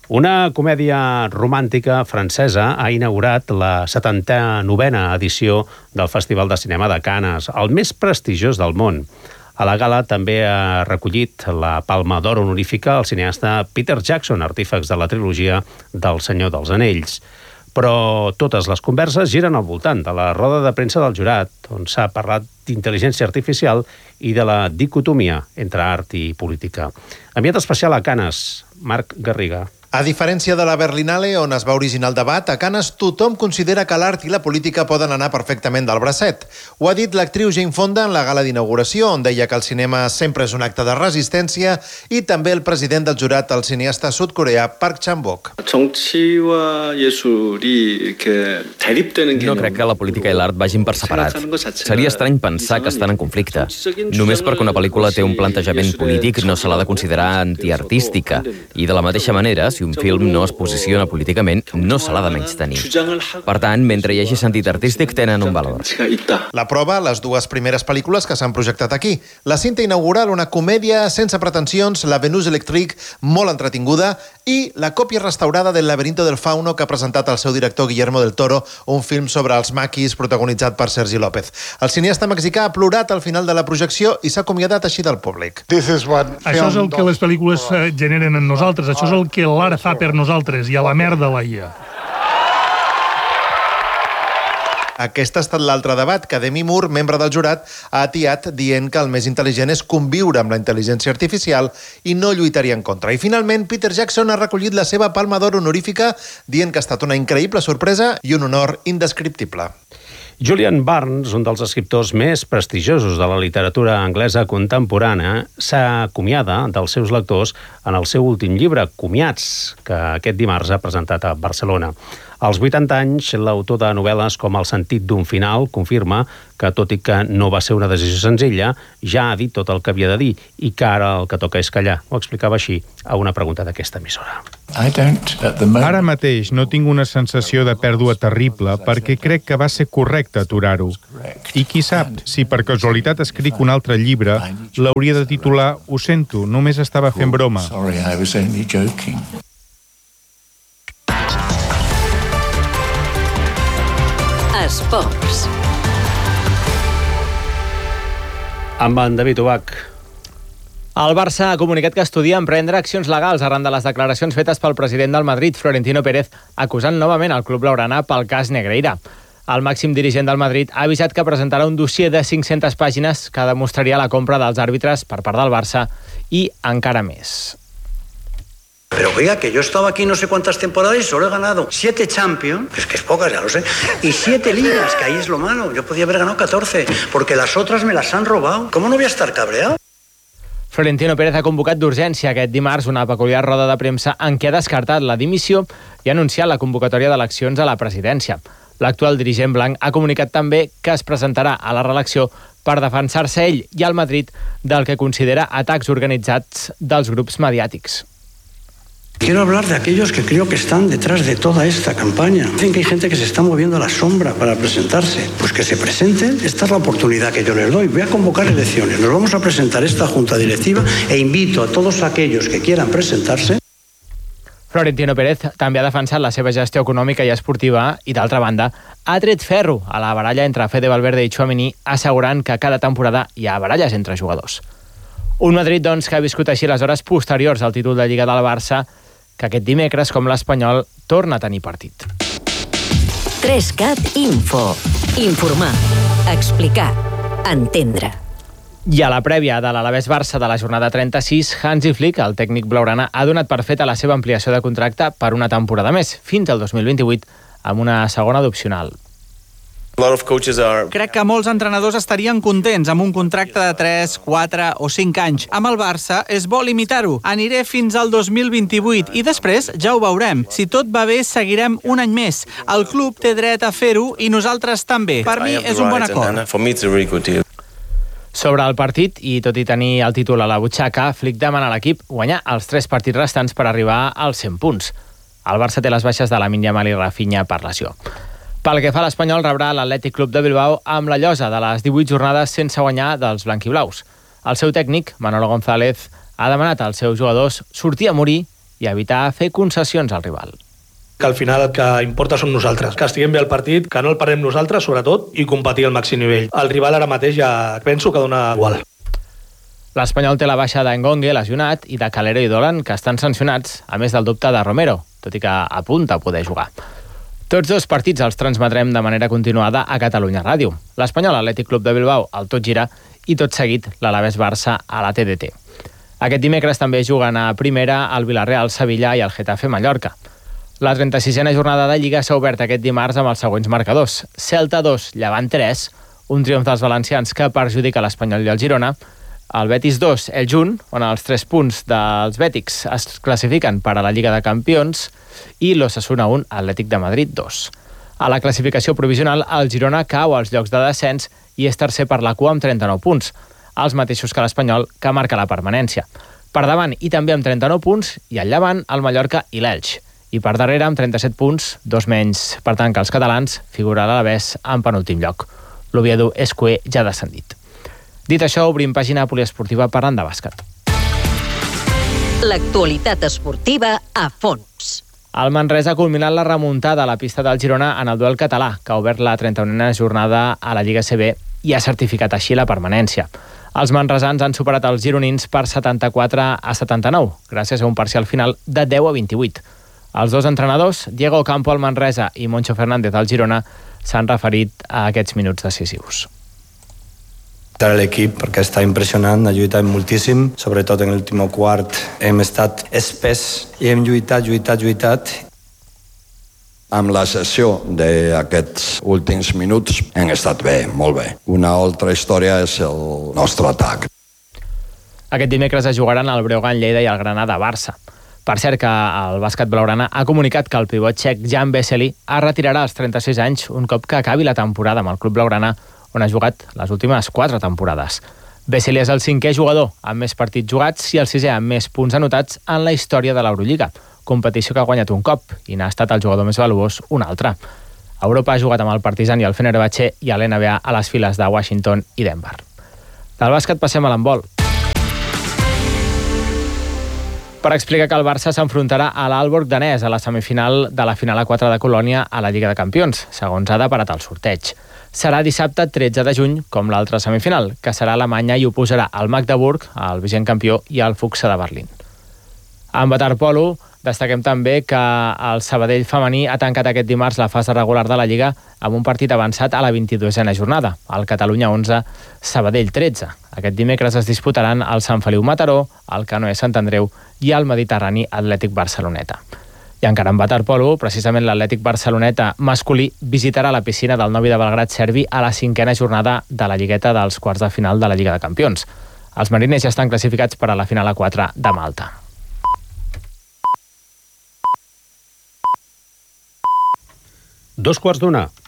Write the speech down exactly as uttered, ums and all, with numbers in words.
Una comèdia romàntica francesa ha inaugurat la setanta-novena edició del Festival de Cinema de Canes, el més prestigiós del món. A la gala també ha recollit la Palma d'Or honorífica el cineasta Peter Jackson, artífex de la trilogia del Senyor dels Anells. Però totes les converses giren al voltant de la roda de premsa del jurat, on s'ha parlat d'intel·ligència artificial i de la dicotomia entre art i política. Enviat especial a Canes, Marc Garriga. A diferència de la Berlinale, on es va originar el debat, a Canes tothom considera que l'art i la política poden anar perfectament del bracet. Ho ha dit l'actriu Jane Fonda en la gala d'inauguració, on deia que el cinema sempre és un acte de resistència, i també el president del jurat, el cineasta sud-coreà Park Chan-wook. No crec que la política i l'art vagin per separat. Seria estrany pensar que estan en conflicte. Només perquè una pel·lícula té un plantejament polític no se l'ha de considerar antiartística. I de la mateixa manera, si un film no es posiciona políticament, no se l'ha de menystenir. Per tant, mentre hi hagi sentit artístic, tenen un valor. La prova, les dues primeres pel·lícules que s'han projectat aquí. La cinta inaugural, una comèdia sense pretensions, La Venus Electrique, molt entretinguda, i la còpia restaurada del Laberinto del Fauno, que ha presentat el seu director Guillermo del Toro, un film sobre els maquis protagonitzat per Sergi López. El cineasta mexicà ha plorat al final de la projecció i s'ha acomiadat així del públic. Això és el que les pel·lícules generen en nosaltres, això és el que l'art fa per nosaltres, i a la merda la I A. Aquest ha estat l'altre debat que Demi Moore, membre del jurat, ha atiat dient que el més intel·ligent és conviure amb la intel·ligència artificial i no lluitaria en contra. I finalment, Peter Jackson ha recollit la seva Palma d'Or honorífica dient que ha estat una increïble sorpresa i un honor indescriptible. Julian Barnes, un dels escriptors més prestigiosos de la literatura anglesa contemporània, s'acomiada dels seus lectors en el seu últim llibre, Comiats, que aquest dimarts ha presentat a Barcelona. Als vuitanta anys, l'autor de novel·les com El sentit d'un final confirma que, tot i que no va ser una decisió senzilla, ja ha dit tot el que havia de dir i que ara el que toca és callar. Ho explicava així a una pregunta d'aquesta emissora. Ara mateix no tinc una sensació de pèrdua terrible perquè crec que va ser correcte aturar-ho. I qui sap, si per casualitat escric un altre llibre, l'hauria de titular Ho sento, només estava fent broma. Esports. Amb en David Ubach. El Barça ha comunicat que estudia emprendre accions legals arran de les declaracions fetes pel president del Madrid, Florentino Pérez, acusant novament el club blaugrana pel cas Negreira. El màxim dirigent del Madrid ha avisat que presentarà un dossier de cinc-centes pàgines que demostraria la compra dels àrbitres per part del Barça i encara més. Pero oiga, que yo he estado aquí no sé cuántas temporadas y solo he ganado siete Champions, es que es pocas, ya lo sé, y siete ligas, que ahí es lo malo. Yo podía haber ganado catorce, porque las otras me las han robado. ¿Cómo no voy a estar cabreado? Florentino Pérez ha convocat d'urgència aquest dimarts una peculiar roda de premsa en què ha descartat la dimissió i ha anunciat la convocatòria d'eleccions a la presidència. L'actual dirigent blanc ha comunicat també que es presentarà a la reelecció per defensar-se ell i el Madrid del que considera atacs organitzats dels grups mediàtics. Quiero hablar de aquellos que creo que están detrás de toda esta campaña. Dicen que hay gente que se está moviendo a la sombra para presentarse. Pues que se presenten, esta es la oportunidad que yo les doy. Voy a convocar elecciones, nos vamos a presentar esta junta directiva e invito a todos aquellos que quieran presentarse. Florentino Pérez també ha defensat la seva gestió econòmica i esportiva i, d'altra banda, ha tret ferro a la baralla entre Fede Valverde i Tchouaméni, assegurant que cada temporada hi ha baralles entre jugadors. Un Madrid, doncs, que ha viscut així les hores posteriors al títol de Lliga del Barça, que aquest dimecres, com l'Espanyol, torna a tenir partit. Trescat Info. Informar, explicar, entendre. I a la prèvia de l'Alavés Barça de la jornada trenta-sis, Hansi Flick, el tècnic blaugrana, ha donat per feta la seva ampliació de contracte per una temporada més, fins al dos mil vint-i-vuit, amb una segona d'opcional. Crec que molts entrenadors estarien contents amb un contracte de tres, quatre o cinc anys. Amb el Barça és bo limitar-ho. Aniré fins al dos mil vint-i-vuit i després ja ho veurem. Si tot va bé, seguirem un any més. El club té dret a fer-ho i nosaltres també. Per mi és un bon acord. Sobre el partit, i tot i tenir el títol a la butxaca, Flick demana a l'equip guanyar els tres partits restants per arribar als cent punts. El Barça té les baixes de Lamine Yamal i Rafinha per lesió. Pel que fa a l'Espanyol, rebrà l'Atlètic Club de Bilbao amb la llosa de les divuit jornades sense guanyar dels blanquiblaus. El seu tècnic, Manolo González, ha demanat als seus jugadors sortir a morir i evitar fer concessions al rival. Que al final el que importa som nosaltres, que estiguem bé al partit, que no el parem nosaltres, sobretot, i competir al màxim nivell. El rival ara mateix ja penso que dona igual. L'Espanyol té la baixa d'Engongue, lesionat, i de Calero i Dolan, que estan sancionats, a més del dubte de Romero, tot i que apunta a poder jugar. Tots dos partits els transmetrem de manera continuada a Catalunya Ràdio. L'Espanyol Atlètic Club de Bilbao al Tot Gira i tot seguit l'Alavés Barça a la T D T. Aquest dimecres també juguen a primera el Villarreal Sevilla i el Getafe Mallorca. La trenta-sisena jornada de Lliga s'ha obert aquest dimarts amb els següents marcadors. Celta dos, Llevant tres, un triomf dels valencians que perjudica l'Espanyol i el Girona. El Betis dos, el Junt, on els tres punts dels bètics es classifiquen per a la Lliga de Campions, i l'Osasuna un, Atlètic de Madrid dos. A la classificació provisional, el Girona cau als llocs de descens i és tercer per la cua amb trenta-nou punts, els mateixos que l'Espanyol, que marca la permanència. Per davant i també amb trenta-nou punts, i al Llevant, el Mallorca i l'Elx. I per darrere, amb trenta-set punts, dos menys. Per tant, que els catalans figura l'Alavés en penúltim lloc. L'Oviedo és cuer ja descendit. Dit això, obrim pàgina poliesportiva parlant de bàsquet. L'actualitat esportiva a fons. El Manresa ha culminat la remuntada a la pista del Girona en el duel català, que ha obert la trenta-unena jornada a la Lliga C B i ha certificat així la permanència. Els manresans han superat els gironins per setanta-quatre a setanta-nou, gràcies a un parcial final de deu a vint-i-vuit. Els dos entrenadors, Diego Campo al Manresa i Moncho Fernández al Girona, s'han referit a aquests minuts decisius. L'equip, perquè està impressionant, ha lluitat moltíssim, sobretot en l'últim quart hem estat espès i hem lluitat, lluitat, lluitat. Amb la sessió d'aquests últims minuts hem estat bé, molt bé. Una altra història és el nostre atac. Aquest dimecres es jugaran el Breogán Lleida i el Granada Barça. Per cert que el bàsquet blaugrana ha comunicat que el pivot txec Jan Vesely es retirarà als trenta-sis anys un cop que acabi la temporada amb el club blaugrana, on ha jugat les últimes quatre temporades. Vesely és el cinquè jugador amb més partits jugats i el sisè amb més punts anotats en la història de l'Eurolliga, competició que ha guanyat un cop i n'ha estat el jugador més valuós un altre. A Europa ha jugat amb el Partizan i el Fenerbahçe i a l'N B A a les files de Washington i Denver. Del bàsquet passem a l'handbol. Per explicar que el Barça s'enfrontarà a l'Aalborg danès a la semifinal de la final a quatre de Colònia a la Lliga de Campions, segons ha deparat el sorteig. Serà dissabte tretze de juny, com l'altra semifinal, que serà Alemanya i oposarà el Magdeburg, el vigent campió, i el Fuchs de Berlín. En waterpolo, destaquem també que el Sabadell femení ha tancat aquest dimarts la fase regular de la Lliga amb un partit avançat a la vint-i-duena jornada, el Catalunya onze, Sabadell tretze. Aquest dimecres es disputaran el Sant Feliu Mataró, el Canoe Sant Andreu i el Mediterrani Atlètic Barceloneta. I encara en waterpolo, precisament l'Atlètic Barceloneta masculí visitarà la piscina del Novi de Belgrad serbi a la cinquena jornada de la lligueta dels quarts de final de la Lliga de Campions. Els mariners ja estan classificats per a la final a quatre de Malta. Dos quarts d'una.